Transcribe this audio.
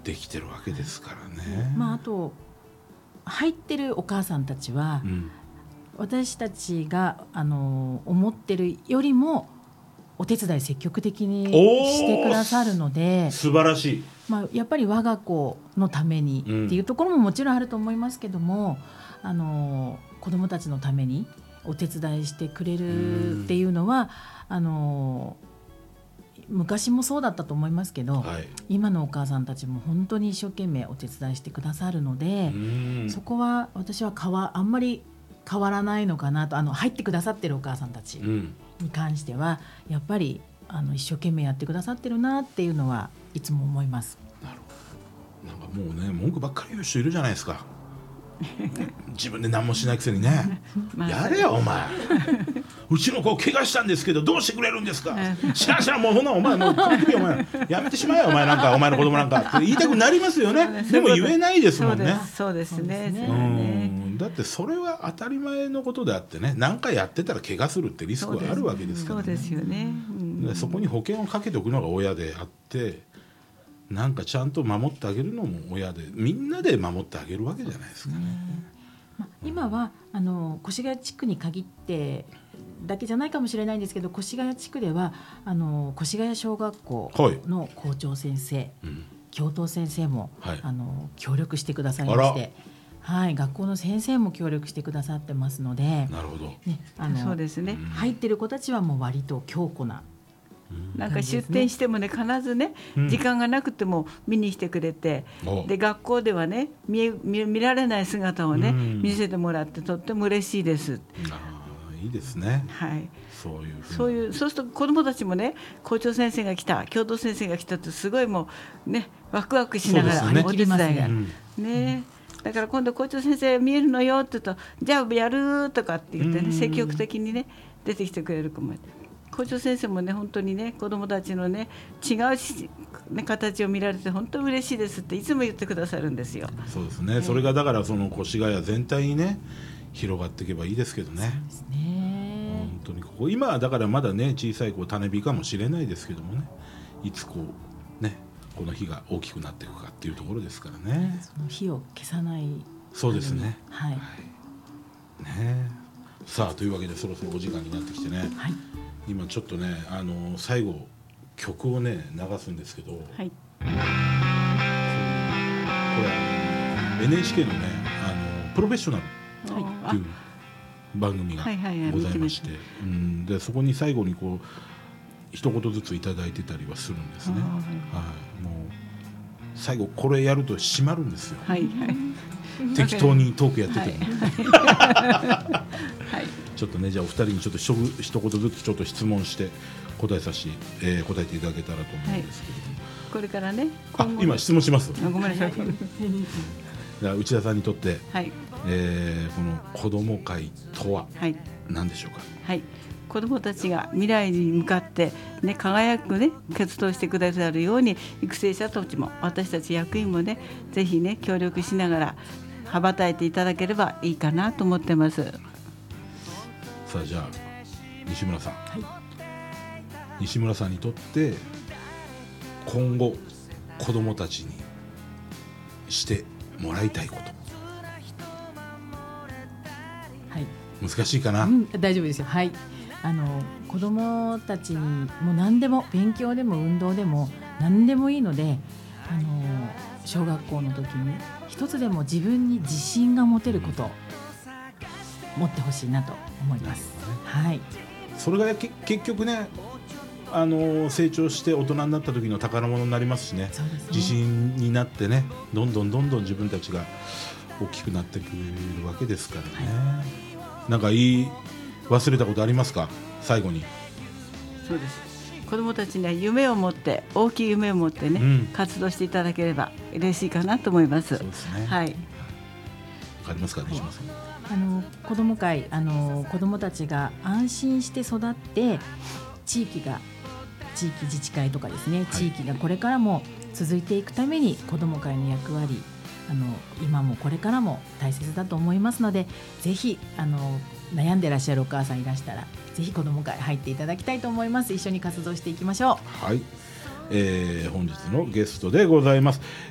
できてるわけですからね。 あと入ってるお母さんたちは、私たちが思ってるよりもお手伝い積極的にしてくださるので、 素晴らしい。 やっぱり我が子のためにっていうところももちろんあると思いますけども、子どもたちのためにお手伝いしてくれるっていうのは昔もそうだったと思いますけど、今のお母さんたちも本当に一生懸命お手伝いしてくださるので、そこは私はあんまり変わらないのかなと。入ってくださってるお母さんたちに関してはやっぱり一生懸命やってくださってるなっていうのはいつも思います。 なるほど。なんかもうね、文句ばっかり言う人いるじゃないですか。自分で何もしないくせにねやれよお前うちの子怪我したんですけどどうしてくれるんですかしゃあしゃあもうほんなお前もうお前やめてしまえよお前なんかお前の子供なんかって言いたくなりますよね。でも言えないですもんね。 そうですね。 だってそれは当たり前のことであってね、何回やってたら怪我するってリスクはあるわけですからね。 そうですよね。 そこに保険をかけておくのが親であって、なんかちゃんと守ってあげるのも親で、みんなで守ってあげるわけじゃないですかね。 今は越谷地区に限ってだけじゃないかもしれないんですけど、越谷地区では越谷小学校の校長先生、教頭先生も、協力してくださいまして、学校の先生も協力してくださってますので、 なるほど、 そうですね。 入ってる子たちはもう割と強固な、 なんか出店してもね、必ずね、時間がなくても見に来てくれて、で学校ではね 見られない姿をね、見せてもらってとっても嬉しいです。 いいですね。そうすると子どもたちもね、校長先生が来た、教頭先生が来たってすごいもうね、ワクワクしながら、お手伝いがね。だから今度校長先生見えるのよって言うと、じゃあやるとかって言ってね、積極的にね出てきてくれる子もいて、校長先生もね本当にね子どもたちのね違う形を見られて本当に嬉しいですっていつも言ってくださるんですよ。 そうですね。それがだからその越谷全体にね広がっていけばいいですけどね。 そうですね。 本当にここ今はだからまだね小さい種火かもしれないですけどもね、いつこうねこの火が大きくなっていくかっていうところですからね。 その火を消さない。 そうですね。 ね。 さあというわけでそろそろお時間になってきてね。今ちょっとね最後曲をね流すんですけど、これNHK のねプロフェッショナルっていう番組がございまして、でそこに最後にこう一言ずついただいてたりはするんですね。もう最後これやると締まるんですよ。適当にトークやっててもちょっとね、じゃあお二人にちょっと一言ずつちょっと質問して答えていただけたらと思うんですけども、 これからね、 今質問します。 ごめんなさい。 内田さんにとって、この子ども会とは何でしょうか。 子どもたちが未来に向かって、ね、輝く、ね、活動してくださるように育成者たちも私たち役員もねぜひね協力しながら羽ばたいていただければいいかなと思ってます。 さあじゃあ西村さん、西村さんにとって今後子どもたちにしてもらいたいこと、難しいかな。 大丈夫ですよ。子どもたちにもう何でも勉強でも運動でも何でもいいので、小学校の時に一つでも自分に自信が持てることを持ってほしいなと思います。 それが結局ね成長して大人になった時の宝物になりますしね。自信になってねどんどん自分たちが大きくなってくるわけですからね。なんか忘れたことありますか、最後に。 そうです。子どもたちには夢を持って、大きい夢を持ってね、活動していただければ嬉しいかなと思います。 そうですね。わかりますか、西村さん。 子ども会、子どもたちが安心して育って地域自治会とかですね、地域がこれからも続いていくために子ども会の役割今もこれからも大切だと思いますので、ぜひ悩んでらっしゃるお母さんいらしたらぜひ子ども会入っていただきたいと思います。一緒に活動していきましょう。 本日のゲストでございます、